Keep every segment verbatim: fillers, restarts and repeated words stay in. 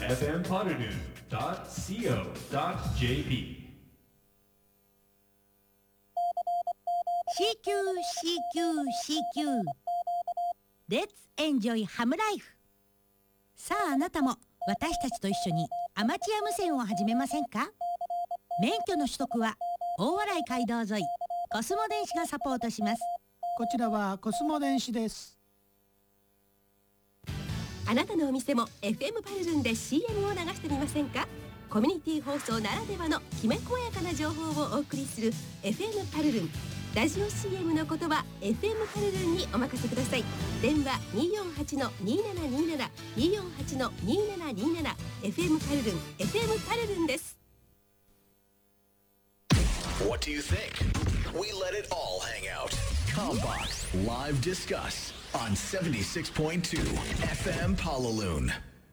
エフエム パルルン ドット シーオー ドット ジェーピーシーキュー シーキュー シーキュー レッツエンジョイハムライフ。さああなたも私たちと一緒にアマチュア無線を始めませんか？免許の取得は大洗街道沿いコスモ電子がサポートします。 こちらはコスモ電子です。 あなたのお店も エフエム パルルンで シーエム を流してみませんか？コミュニティ放送ならではのきめ細やかな情報をお送りする エフエム パルルン。ラジオ シーエム の言葉 エフエム パルルンにお任せください。電話 にーよんはちのにーななにーなな にーよんはちのにーななにーなな エフエム パルルン エフエム パルルンです。 What do you think? We let it all hang out. Combox Live Discuss on seventy-six point two エフエム Palaloon.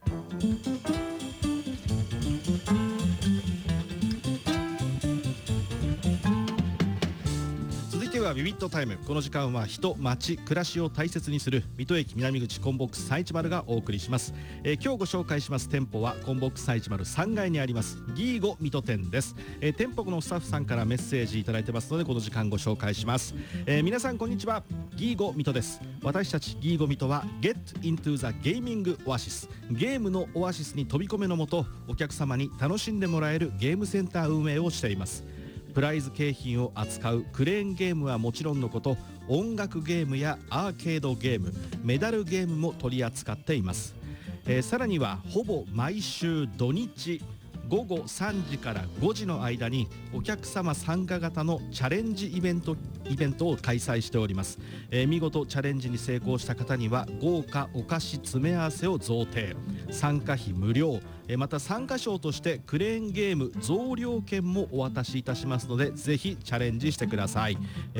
ではビビットタイム。この時間は人、街、暮らしを大切にする水戸駅南口コンボックスさんいちまるがお送りします。えー、今日ご紹介します店舗はコンボックスさんいちまるさんがいにありますギーゴ水戸店です。えー、店舗のスタッフさんからメッセージいただいてますのでこの時間ご紹介します。えー、皆さんこんにちは、ギーゴ水戸です。私たちギーゴ水戸は Get into the Gaming Oasis、 ゲームのオアシスに飛び込めのもとお客様に楽しんでもらえるゲームセンター運営をしています。プライズ景品を扱うクレーンゲームはもちろんのこと、音楽ゲームやアーケードゲーム、メダルゲームも取り扱っています。えー、さらにはほぼ毎週土日ごごさんじからごじの間にお客様参加型のチャレンジイベントイベントを開催しております。えー、見事チャレンジに成功した方には豪華お菓子詰め合わせを贈呈、参加費無料、えー、また参加賞としてクレーンゲーム増量券もお渡しいたしますのでぜひチャレンジしてください。